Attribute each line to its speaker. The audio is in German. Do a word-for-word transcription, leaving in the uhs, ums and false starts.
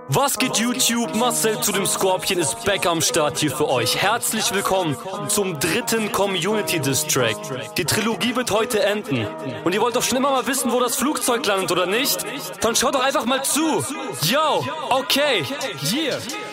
Speaker 1: Was geht YouTube? Marcel zu dem Scorpion ist back am Start hier für euch. Herzlich willkommen zum dritten Community Diss Track. Die Trilogie wird heute enden. Und ihr wollt doch schon immer mal wissen, wo das Flugzeug landet, oder nicht? Dann schaut doch einfach mal zu. Yo, okay, yeah.